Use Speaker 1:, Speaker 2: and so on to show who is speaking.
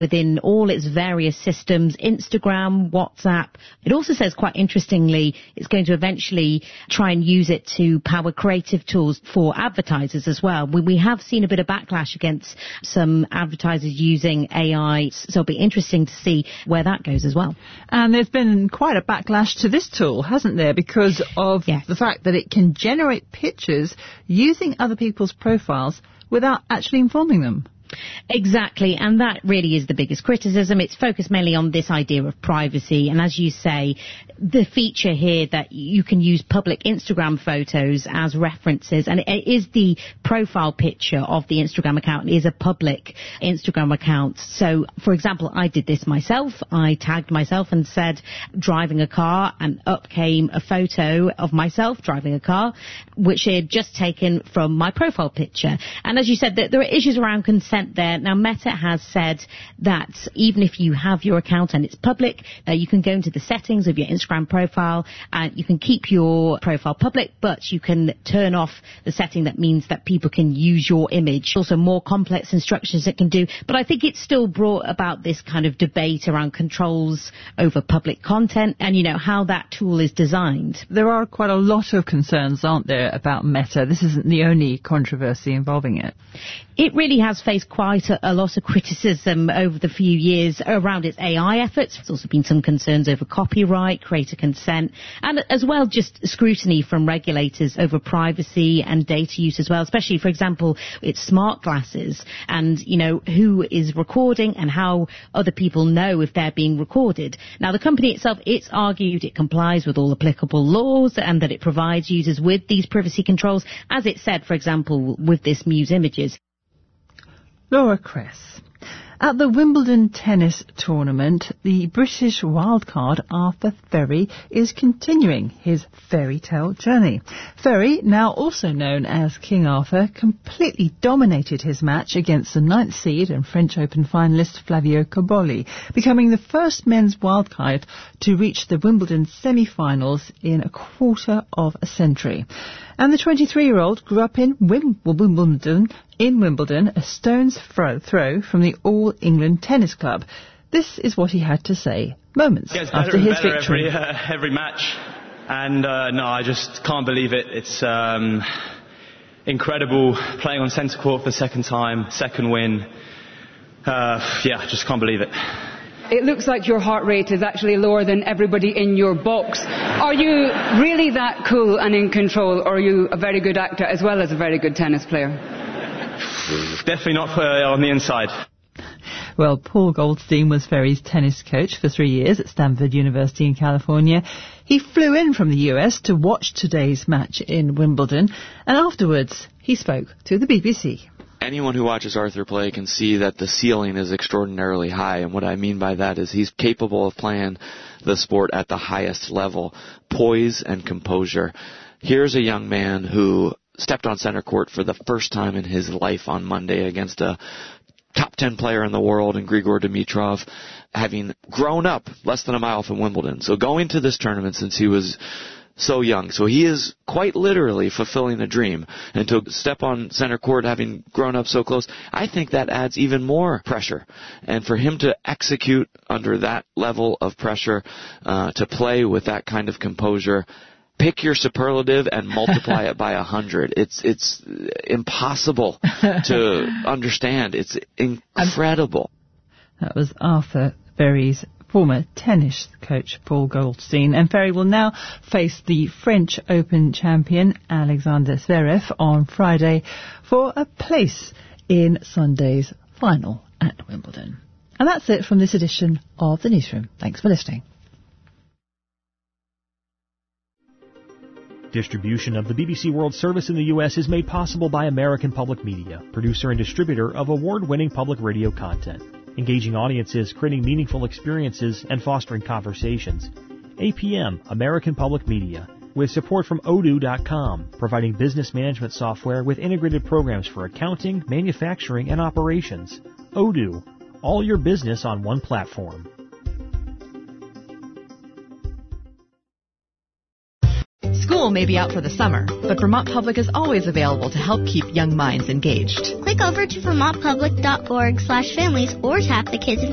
Speaker 1: within all its various systems, Instagram, WhatsApp. It also says, quite interestingly, it's going to eventually try and use it to power creative tools for advertisers as well. We have seen a bit of backlash against some advertisers using AI, so it'll be interesting to see where that goes as well.
Speaker 2: And there's been quite a backlash to this tool, hasn't there, because of the fact that it can generate pictures using other people's profiles without actually informing them.
Speaker 1: Exactly, and that really is the biggest criticism. It's focused mainly on this idea of privacy, and as you say, the feature here that you can use public Instagram photos as references, and it is the profile picture of the Instagram account. It is a public Instagram account. So, for example, I did this myself. I tagged myself and said driving a car, and up came a photo of myself driving a car, which I had just taken from my profile picture. And as you said, there are issues around consent there. Now, Meta has said that even if you have your account and it's public, you can go into the settings of your Instagram profile and you can keep your profile public, but you can turn off the setting that means that people can use your image. Also, more complex instructions it can do. But I think it's still brought about this kind of debate around controls over public content and, you know, how that tool is designed.
Speaker 2: There are quite a lot of concerns, aren't there, about Meta? This isn't the only controversy involving it.
Speaker 1: It really has faced quite a lot of criticism over the few years around its AI efforts. There's also been some concerns over copyright, creator consent, and as well just scrutiny from regulators over privacy and data use as well, especially, for example, its smart glasses and, you know, who is recording and how other people know if they're being recorded. Now, the company itself, it's argued it complies with all applicable laws and that it provides users with these privacy controls, as it said, for example, with this Muse Images.
Speaker 2: Laura Kress. At the Wimbledon tennis tournament, the British wildcard Arthur Ferry is continuing his fairy tale journey. Ferry, now also known as King Arthur, completely dominated his match against the 9th seed and French Open finalist Flavio Cobolli, becoming the first men's wildcard to reach the Wimbledon semi-finals in a quarter of a century. And the 23-year-old grew up in Wimbledon, a stone's throw from the All England Tennis Club. This is what he had to say moments after his victory.
Speaker 3: Every match, and no, I just can't believe it. It's incredible playing on centre court for the second time, second win. I just can't believe it.
Speaker 4: It looks like your heart rate is actually lower than everybody in your box. Are you really that cool and in control, or are you a very good actor as well as a very good tennis player?
Speaker 3: Definitely not on the inside.
Speaker 2: Well, Paul Goldstein was Ferry's tennis coach for 3 years at Stanford University in California. He flew in from the US to watch today's match in Wimbledon, and afterwards he spoke to the BBC.
Speaker 5: Anyone who watches Arthur play can see that the ceiling is extraordinarily high, and what I mean by that is he's capable of playing the sport at the highest level, poise and composure. Here's a young man who stepped on center court for the first time in his life on Monday against a top 10 player in the world in Grigor Dimitrov, having grown up less than a mile from Wimbledon. So going to this tournament since he was so young. So he is quite literally fulfilling a dream. And to step on center court having grown up so close, I think that adds even more pressure. And for him to execute under that level of pressure, to play with that kind of composure, pick your superlative and multiply it by 100. It's impossible to understand. It's incredible.
Speaker 2: That was Arthur Ferry's former tennis coach Paul Goldstein. And Ferry will now face the French Open champion Alexander Zverev on Friday for a place in Sunday's final at Wimbledon. And that's it from this edition of The Newsroom. Thanks for listening.
Speaker 6: Distribution of the BBC World Service in the U.S. is made possible by American Public Media, producer and distributor of award-winning public radio content. Engaging audiences, creating meaningful experiences, and fostering conversations. APM, American Public Media, with support from Odoo.com, providing business management software with integrated programs for accounting, manufacturing, and operations. Odoo, all your business on one platform.
Speaker 7: School may be out for the summer, but Vermont Public is always available to help keep young minds engaged.
Speaker 8: Click over to vermontpublic.org/families or tap the Kids